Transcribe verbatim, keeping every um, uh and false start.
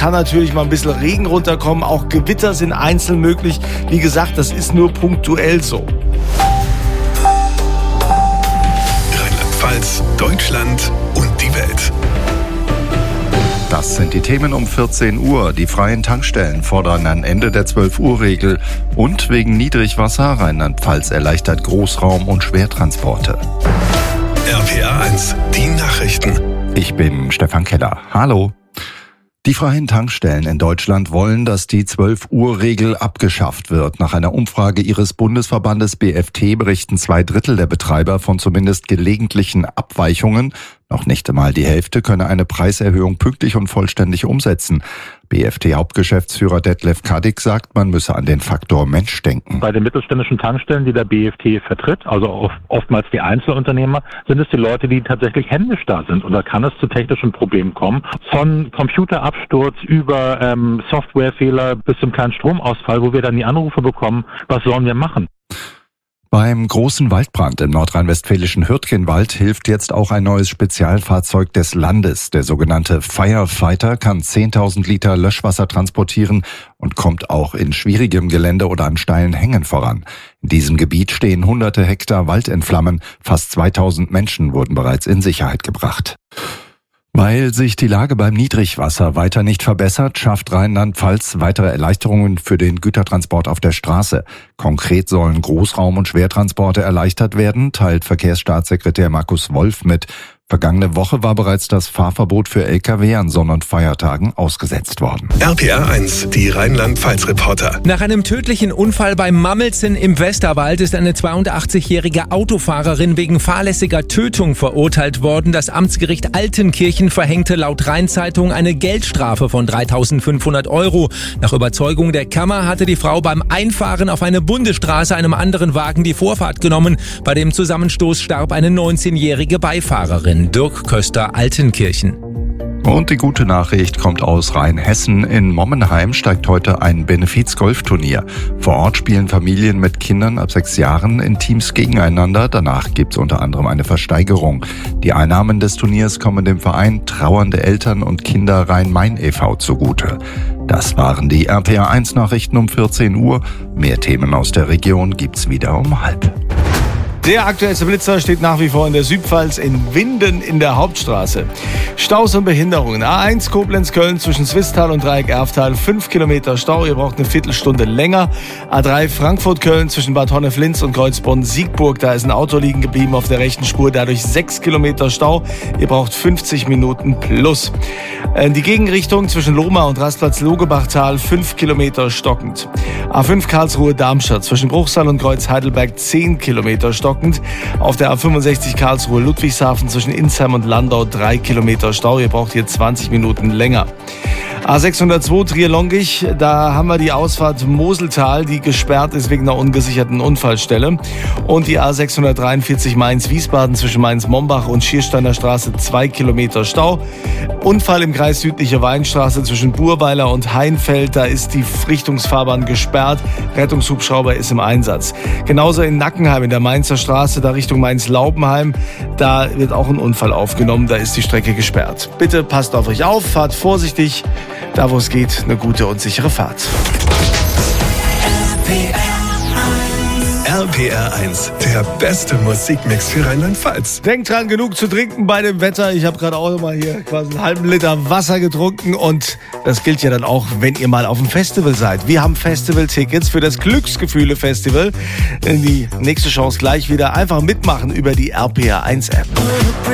kann natürlich mal ein bisschen Regen runterkommen. Auch Gewitter sind einzeln möglich. Wie gesagt, das ist nur punktuell so. Rheinland-Pfalz, Deutschland und die Welt. Das sind die Themen um vierzehn Uhr. Die freien Tankstellen fordern ein Ende der zwölf Uhr Regel. Und wegen Niedrigwasser Rheinland-Pfalz erleichtert Großraum- und Schwertransporte. R P R eins, die Nachrichten. Ich bin Stefan Keller. Hallo. Die freien Tankstellen in Deutschland wollen, dass die zwölf Uhr Regel abgeschafft wird. Nach einer Umfrage ihres Bundesverbandes B F T berichten zwei Drittel der Betreiber von zumindest gelegentlichen Abweichungen. Noch nicht einmal die Hälfte könne eine Preiserhöhung pünktlich und vollständig umsetzen. B F T-Hauptgeschäftsführer Detlef Kaddick sagt, man müsse an den Faktor Mensch denken. Bei den mittelständischen Tankstellen, die der B F T vertritt, also oftmals die Einzelunternehmer, sind es die Leute, die tatsächlich händisch da sind. Und da kann es zu technischen Problemen kommen. Von Computerabsturz über ähm, Softwarefehler bis zum kleinen Stromausfall, wo wir dann die Anrufe bekommen, was sollen wir machen? Beim großen Waldbrand im nordrhein-westfälischen Hürtgenwald hilft jetzt auch ein neues Spezialfahrzeug des Landes. Der sogenannte Firefighter kann zehntausend Liter Löschwasser transportieren und kommt auch in schwierigem Gelände oder an steilen Hängen voran. In diesem Gebiet stehen hunderte Hektar Wald in Flammen. Fast zweitausend Menschen wurden bereits in Sicherheit gebracht. Weil sich die Lage beim Niedrigwasser weiter nicht verbessert, schafft Rheinland-Pfalz weitere Erleichterungen für den Gütertransport auf der Straße. Konkret sollen Großraum- und Schwertransporte erleichtert werden, teilt Verkehrsstaatssekretär Markus Wolf mit. Vergangene Woche war bereits das Fahrverbot für L K W an Sonn- und Feiertagen ausgesetzt worden. R P R eins, die Rheinland-Pfalz-Reporter. Nach einem tödlichen Unfall bei Mammelsen im Westerwald ist eine zweiundachtzigjährige Autofahrerin wegen fahrlässiger Tötung verurteilt worden. Das Amtsgericht Altenkirchen verhängte laut Rhein-Zeitung eine Geldstrafe von dreitausendfünfhundert Euro. Nach Überzeugung der Kammer hatte die Frau beim Einfahren auf eine Bundesstraße einem anderen Wagen die Vorfahrt genommen. Bei dem Zusammenstoß starb eine neunzehnjährige Beifahrerin. Dirk Köster, Altenkirchen. Und die gute Nachricht kommt aus Rheinhessen. In Mommenheim steigt heute ein Benefiz-Golfturnier. Vor Ort spielen Familien mit Kindern ab sechs Jahren in Teams gegeneinander. Danach gibt es unter anderem eine Versteigerung. Die Einnahmen des Turniers kommen dem Verein Trauernde Eltern und Kinder Rhein-Main e V zugute. Das waren die R P R eins Nachrichten um vierzehn Uhr. Mehr Themen aus der Region gibt's wieder um halb. Der aktuellste Blitzer steht nach wie vor in der Südpfalz in Winden in der Hauptstraße. Staus und Behinderungen. A eins Koblenz-Köln zwischen Swisttal und Dreieck-Erftal. fünf Kilometer Stau, ihr braucht eine Viertelstunde länger. A drei Frankfurt-Köln zwischen Bad Honnef-Linz und Kreuzbronn-Siegburg. Da ist ein Auto liegen geblieben auf der rechten Spur. Dadurch sechs Kilometer Stau. Ihr braucht fünfzig Minuten plus. Die Gegenrichtung zwischen Lohmar und Rastplatz-Logebachtal. fünf Kilometer stockend. A fünf Karlsruhe-Darmstadt zwischen Bruchsal und Kreuz-Heidelberg. zehn Kilometer stockend. Auf der A fünfundsechzig Karlsruhe-Ludwigshafen zwischen Insheim und Landau drei Kilometer Stau. Ihr braucht hier zwanzig Minuten länger. A sechshundertzwei Trier-Longich, da haben wir die Ausfahrt Moseltal, die gesperrt ist wegen einer ungesicherten Unfallstelle. Und die A sechshundertdreiundvierzig Mainz-Wiesbaden zwischen Mainz-Mombach und Schiersteiner Straße zwei Kilometer Stau. Unfall im Kreis Südliche Weinstraße zwischen Burweiler und Heinfeld, da ist die Richtungsfahrbahn gesperrt. Rettungshubschrauber ist im Einsatz. Genauso in Nackenheim in der Mainzer Straße, da Richtung Mainz-Laubenheim, da wird auch ein Unfall aufgenommen, da ist die Strecke gesperrt. Bitte passt auf euch auf, fahrt vorsichtig, da wo es geht, eine gute und sichere Fahrt. R P R eins, der beste Musikmix für Rheinland-Pfalz. Denkt dran, genug zu trinken bei dem Wetter. Ich habe gerade auch mal hier quasi einen halben Liter Wasser getrunken und das gilt ja dann auch, wenn ihr mal auf dem Festival seid. Wir haben Festival-Tickets für das Glücksgefühle-Festival. Die nächste Chance gleich wieder. Einfach mitmachen über die R P R eins App.